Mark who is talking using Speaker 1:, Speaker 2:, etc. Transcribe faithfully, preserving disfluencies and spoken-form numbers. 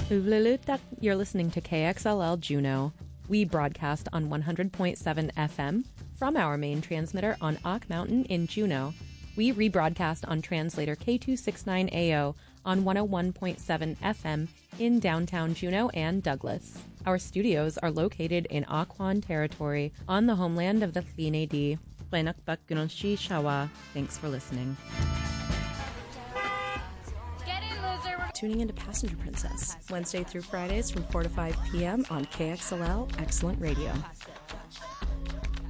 Speaker 1: Uvlulutak, you're listening to K X L L Juneau. We broadcast on one hundred point seven F M from our main transmitter on Ock Mountain in Juneau. We rebroadcast on translator K two sixty-nine A O on one oh one point seven F M in downtown Juneau and Douglas. Our studios are located in Occoquan territory on the homeland of the Thlin-A-Di. Thanks for listening.
Speaker 2: Tuning into Passenger Princess, Wednesday through Fridays from four to five p.m. on K X L L Excellent Radio.